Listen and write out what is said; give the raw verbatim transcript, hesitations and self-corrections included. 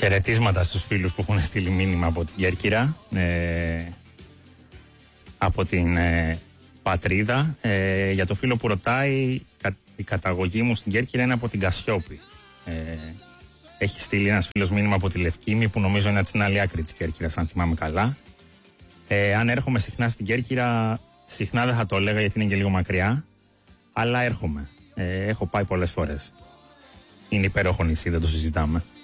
Χαιρετίσματα στους φίλους που έχουν στείλει μήνυμα από την Κέρκυρα, ε, από την ε, πατρίδα. Ε, για το φίλο που ρωτάει, η καταγωγή μου στην Κέρκυρα είναι από την Κασιόπη. Ε, έχει στείλει ένας φίλος μήνυμα από τη Λευκήμη, που νομίζω είναι από την άλλη άκρη της Κέρκυρας, αν θυμάμαι καλά. Ε, αν έρχομαι συχνά στην Κέρκυρα, συχνά δεν θα το έλεγα γιατί είναι και λίγο μακριά, αλλά έρχομαι. Ε, έχω πάει πολλές φορές. Είναι υπέροχο νησί, δεν το συζητάμε.